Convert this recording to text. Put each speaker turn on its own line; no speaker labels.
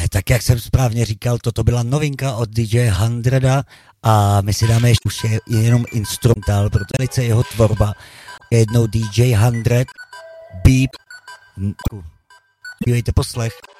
Tak jak jsem správně říkal, toto byla novinka od DJ Hundreda a my si dáme ještě už jenom instrumentál, protože velice jeho tvorba. Jednou DJ 100 Beep. Dívejte poslech.